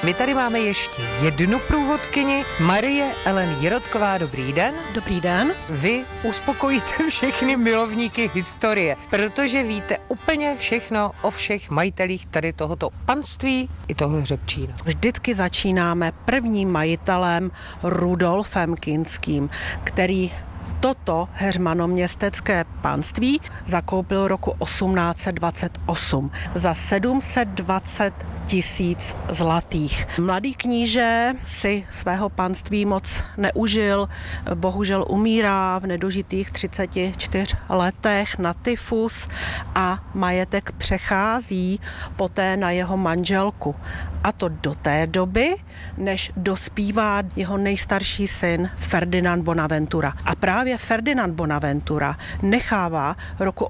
My tady máme ještě jednu průvodkyni, Marie Ellen Jirotková. Dobrý den. Dobrý den. Vy uspokojíte všechny milovníky historie, protože víte úplně všechno o všech majitelích tady tohoto panství i toho hřebčína. Vždycky začínáme prvním majitelem Rudolfem Kinským, který toto heřmanoměstecké panství zakoupil roku 1828 za 720 000 zlatých. Mladý kníže si svého panství moc neužil, bohužel umírá v nedožitých 34 letech na tyfus a majetek přechází poté na jeho manželku. A to do té doby, než dospívá jeho nejstarší syn Ferdinand Bonaventura. A právě Ferdinand Bonaventura nechává roku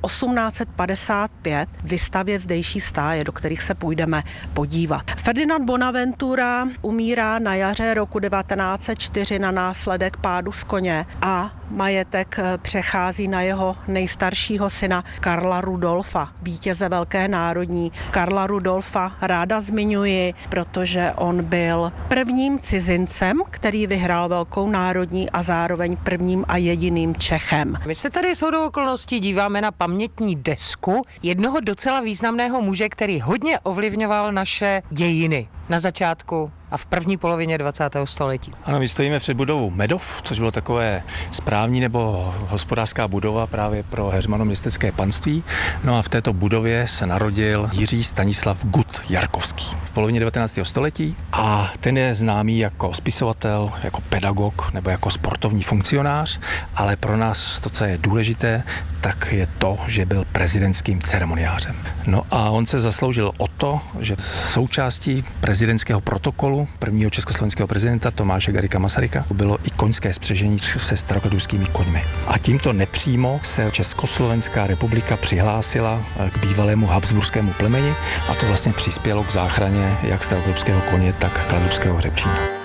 1855 vystavět zdejší stáje, do kterých se půjdeme podívat. Ferdinand Bonaventura umírá na jaře roku 1904 na následek pádu z koně a majetek přechází na jeho nejstaršího syna Karla Rudolfa, vítěze Velké národní. Karla Rudolfa ráda zmiňuji, protože on byl prvním cizincem, který vyhrál Velkou národní a zároveň prvním a jediným Čechem. My se tady shodou okolností díváme na pamětní desku jednoho docela významného muže, který hodně ovlivňoval naše dějiny na začátku a v první polovině 20. století. Ano, my stojíme před budovou Medov, což bylo takové správní nebo hospodářská budova právě pro heřmanoměstecké panství. No a v této budově se narodil Jiří Stanislav Gut Jarkovský v polovině 19. století a ten je známý jako spisovatel, jako pedagog nebo jako sportovní funkcionář, ale pro nás to, co je důležité, tak je to, že byl prezidentským ceremoniářem. No a on se zasloužil o to, že součástí prezidentského protokolu prvního československého prezidenta Tomáše Garrigua Masaryka bylo i koňské spřežení se starokladruskými koňmi. A tímto nepřímo se Československá republika přihlásila k bývalému habsburskému plemeni a to vlastně přispělo k záchraně jak starokladruského koně, tak kladruského hřebčína.